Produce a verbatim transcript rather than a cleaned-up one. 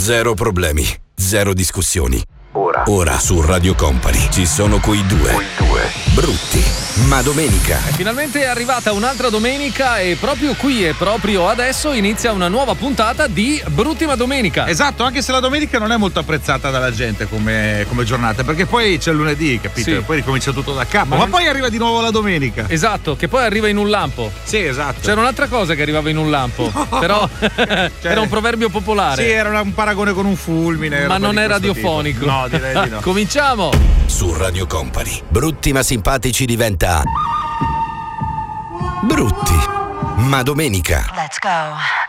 Zero problemi, zero discussioni. Ora. Ora su Radio Company ci sono quei due. Quei due. Brutti, ma domenica. E finalmente è arrivata un'altra domenica e proprio qui e proprio adesso inizia una nuova puntata di Brutti ma domenica. Esatto, anche se la domenica non è molto apprezzata dalla gente come, come giornata, perché poi c'è il lunedì, capito? Sì. E poi ricomincia tutto da capo. Ma, Ma ma poi arriva di nuovo la domenica. Esatto, che poi arriva in un lampo. Sì, esatto. C'era un'altra cosa che arrivava in un lampo, No. però Cioè, era un proverbio popolare. Sì, era un paragone con un fulmine. Ma non è questo radiofonico. tipo. No, direi di no. Cominciamo! Su Radio Company, Brutti ma simpatici diventa Brutti, ma domenica. Let's go.